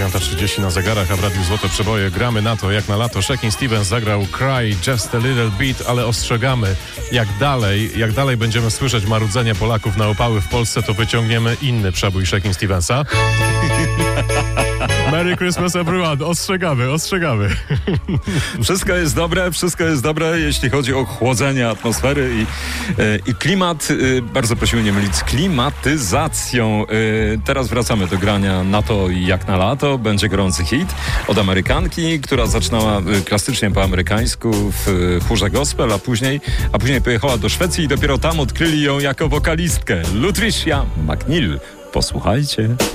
9:30 na zegarach, a w Radiu Złote Przeboje gramy na to jak na lato. Shakin' Stevens zagrał Cry Just a Little Bit, ale ostrzegamy, jak dalej będziemy słyszeć marudzenie Polaków na opały w Polsce, to wyciągniemy inny przebój Shakin' Stevensa. Merry Christmas everyone, ostrzegamy. Wszystko jest dobre, jeśli chodzi o chłodzenie atmosfery i klimat. Bardzo prosimy nie mylić z klimatyzacją. Teraz wracamy do grania na to jak na lato. Będzie gorący hit od Amerykanki, która zaczynała klasycznie po amerykańsku w chórze gospel, a później pojechała do Szwecji i dopiero tam odkryli ją jako wokalistkę. Lutricia McNeil. Posłuchajcie.